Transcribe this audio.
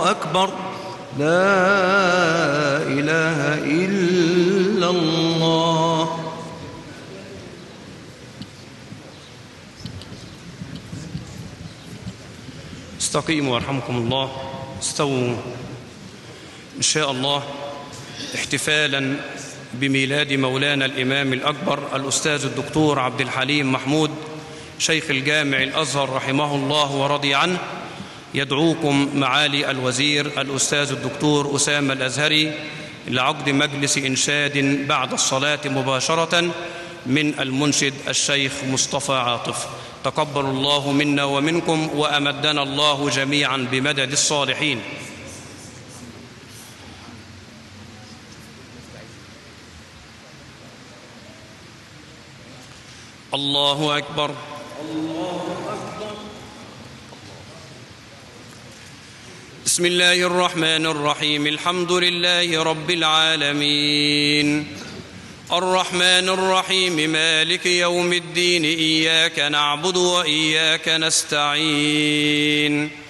الله أكبر لا إله إلا الله. استقيموا يرحمكم الله، استووا إن شاء الله، احتفالا بميلاد مولانا الإمام الأكبر الأستاذ الدكتور عبد الحليم محمود شيخ الجامع الأزهر رحمه الله ورضي عنه. يدعوكم معالي الوزير الأستاذ الدكتور أسامة الأزهري لعقد مجلس إنشاد بعد الصلاة مباشرة من المنشد الشيخ مصطفى عاطف. تقبل الله منا ومنكم وأمدنا الله جميعا بمدد الصالحين. الله أكبر. الله أكبر. بسم الله الرحمن الرحيم. الحمد لله رب العالمين الرحمن الرحيم مالك يوم الدين إياك نعبد وإياك نستعين